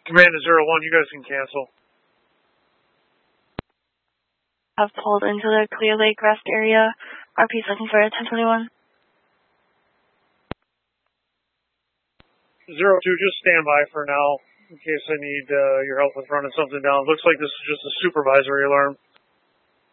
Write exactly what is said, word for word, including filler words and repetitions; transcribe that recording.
Command to zero one, you guys can cancel. Have pulled into the Clear Lake rest area. R P's looking for a ten twenty-one. Zero two, just stand by for now in case I need uh, your help with running something down. Looks like this is just a supervisory alarm.